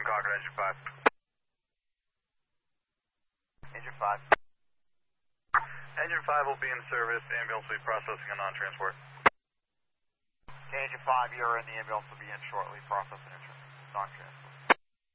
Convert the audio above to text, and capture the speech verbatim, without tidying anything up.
Concord, engine five. Engine five. Engine five will be in service. Ambulance will be processing a non-transport. Okay, engine five, you're in. The ambulance will be in shortly, processing a non-transport.